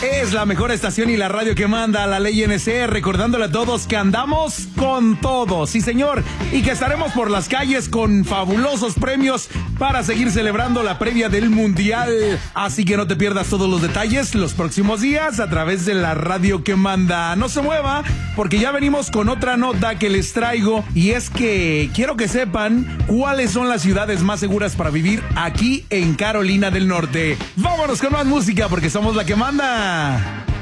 Es la mejor estación y la radio que manda la ley NC, recordándole a todos que andamos con todo, sí señor, y que estaremos por las calles con fabulosos premios para seguir celebrando la previa del Mundial. Así que no te pierdas todos los detalles los próximos días a través de la radio que manda. No se mueva, porque ya venimos con otra nota que les traigo, y es que quiero que sepan cuáles son las ciudades más seguras para vivir aquí en Carolina del Norte. Vámonos con más música porque somos la que manda.